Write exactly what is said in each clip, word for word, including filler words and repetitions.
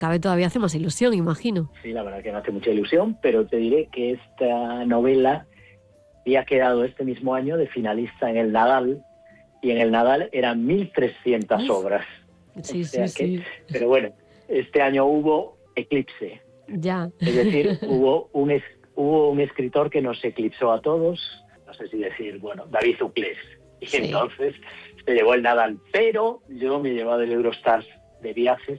cada vez todavía hace más ilusión, imagino. Sí, la verdad que me hace mucha ilusión, pero te diré que esta novela había quedado este mismo año de finalista en el Nadal, y en el Nadal eran mil trescientas Uf. obras. Sí, O sea sí, que, sí. pero bueno, este año hubo eclipse. Ya. Es decir, hubo un, es, hubo un escritor que nos eclipsó a todos, no sé si decir, bueno, David Uclés. Y Sí. entonces se llevó el Nadal. Pero yo me he llevado el Eurostars de viajes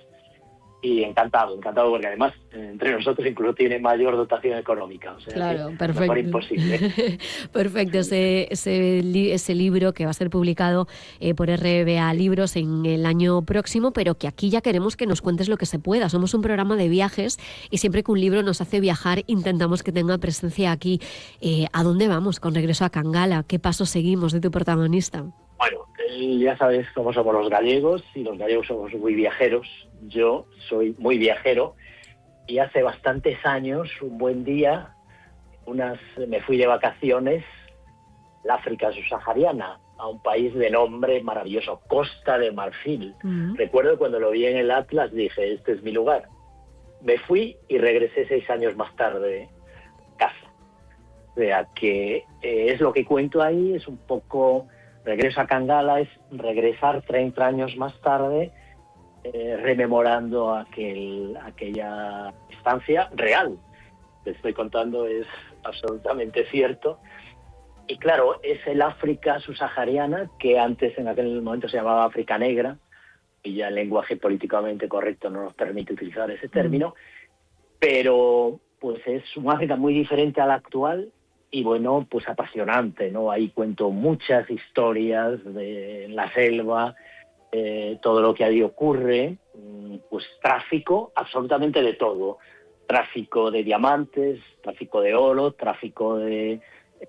y encantado, encantado, porque además entre nosotros incluso tiene mayor dotación económica. O sea, Claro, que perfecto. mejor imposible. Perfecto, ese, ese, ese libro que va a ser publicado eh, por R B A Libros en el año próximo, pero que aquí ya queremos que nos cuentes lo que se pueda. Somos un programa de viajes y siempre que un libro nos hace viajar intentamos que tenga presencia aquí. Eh, ¿A dónde vamos con Regreso a Kangala? ¿Qué pasos seguimos de tu protagonista? Bueno, ya sabes cómo somos los gallegos, y los gallegos somos muy viajeros. Yo soy muy viajero, y hace bastantes años, un buen día, unas me fui de vacaciones al África subsahariana, a un país de nombre maravilloso, Costa de Marfil. Uh-huh. Recuerdo cuando lo vi en el Atlas, dije, este es mi lugar. Me fui y regresé seis años más tarde a casa. O sea, que eh, es lo que cuento ahí, es un poco... Regreso a Kangala es regresar treinta años más tarde, eh, rememorando aquel, aquella estancia real. Te estoy contando es absolutamente cierto. Y claro, es el África subsahariana, que antes en aquel momento se llamaba África Negra, y ya el lenguaje políticamente correcto no nos permite utilizar ese término, mm. pero pues es un África muy diferente a la actual. Y bueno, pues apasionante, ¿no? Ahí cuento muchas historias de la selva, eh, todo lo que ahí ocurre, pues tráfico, absolutamente de todo. Tráfico de diamantes, tráfico de oro, tráfico de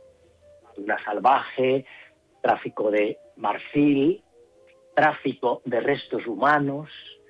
fauna salvaje, tráfico de marfil, tráfico de restos humanos,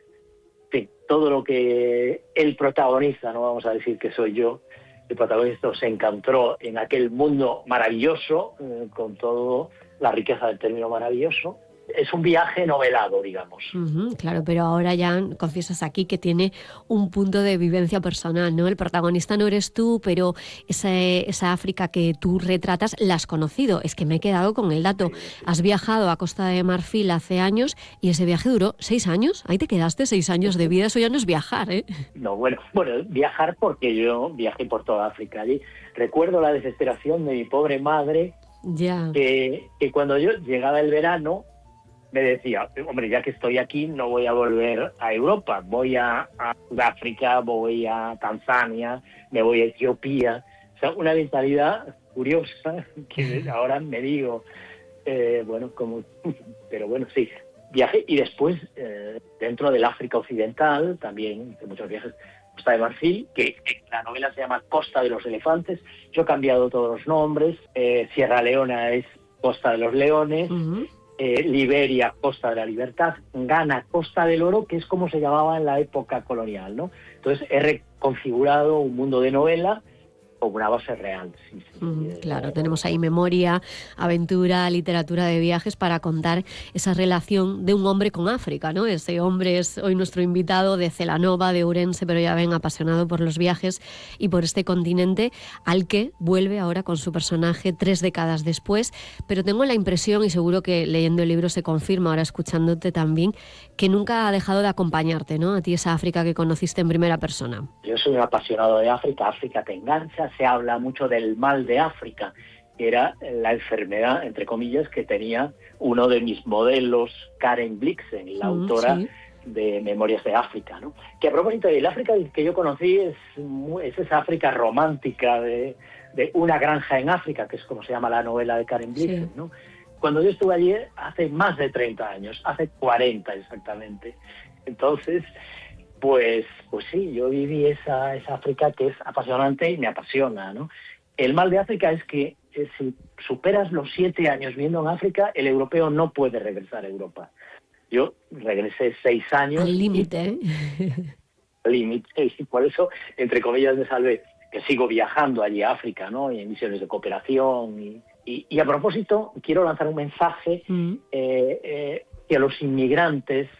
de todo lo que él protagoniza, no vamos a decir que soy yo. El protagonista se encontró en aquel mundo maravilloso, eh, con toda la riqueza del término maravilloso. Es un viaje novelado, digamos. Uh-huh, claro, pero ahora ya confiesas aquí que tiene un punto de vivencia personal, ¿no? El protagonista no eres tú, pero esa, esa África que tú retratas la has conocido. Es que me he quedado con el dato. Sí, sí. Has viajado a Costa de Marfil hace años y ese viaje duró seis años. Ahí te quedaste seis años de vida. Eso ya no es viajar, ¿eh? No, bueno, bueno, viajar porque yo viajé por toda África. Allí recuerdo la desesperación de mi pobre madre, ya. que, que cuando yo llegaba el verano me decía, hombre, ya que estoy aquí no voy a volver a Europa, voy a, a Sudáfrica, voy a Tanzania, me voy a Etiopía. O sea, una mentalidad curiosa que ahora me digo, eh, bueno, como, pero bueno, sí, viajé. Y después, eh, dentro del África Occidental, también hice muchos viajes, Costa de Marfil, que en la novela se llama Costa de los Elefantes. Yo he cambiado todos los nombres. Eh, Sierra Leona es Costa de los Leones. Uh-huh. Eh, Liberia, Costa de la Libertad, Ghana, Costa del Oro, que es como se llamaba en la época colonial, ¿no? Entonces he reconfigurado un mundo de novela con una base real. Sí, sí. Mm, claro, tenemos ahí memoria, aventura, literatura de viajes para contar esa relación de un hombre con África, ¿no? Ese hombre es hoy nuestro invitado de Celanova, de Ourense, pero ya ven, apasionado por los viajes y por este continente al que vuelve ahora con su personaje tres décadas después. Pero tengo la impresión, y seguro que leyendo el libro se confirma, ahora escuchándote también, que nunca ha dejado de acompañarte, ¿no? A ti esa África que conociste en primera persona. Yo soy un apasionado de África, África te engancha. Se habla mucho del mal de África, que era la enfermedad, entre comillas, que tenía uno de mis modelos, Karen Blixen, la mm, autora sí. de Memorias de África, ¿no? Que a propósito, el África que yo conocí es, es esa África romántica de, de Una granja en África, que es como se llama la novela de Karen Blixen, sí. ¿no? Cuando yo estuve allí hace más de treinta años, hace cuarenta exactamente. Entonces... Pues, pues sí, yo viví esa, esa África que es apasionante y me apasiona, ¿no? El mal de África es que eh, si superas los siete años viviendo en África, el europeo no puede regresar a Europa. Yo regresé seis años. Al límite, ¿eh? Al límite, y por eso, entre comillas, me salvé, que sigo viajando allí a África, ¿no? Y en misiones de cooperación. Y, y, y a propósito, quiero lanzar un mensaje mm. eh, eh, que a los inmigrantes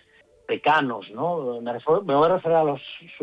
pecanos, ¿no? Me, refiero, me voy a referir a los